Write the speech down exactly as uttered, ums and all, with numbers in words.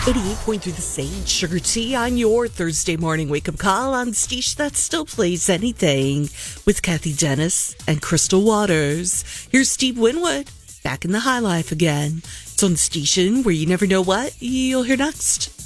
eighty-eight point three The Sage, Sugar Tea on your Thursday morning wake-up call on the station that still plays anything with Kathy Dennis and Crystal Waters. Here's Steve Winwood, back in the high life again. It's on the station where you never know what you'll hear next.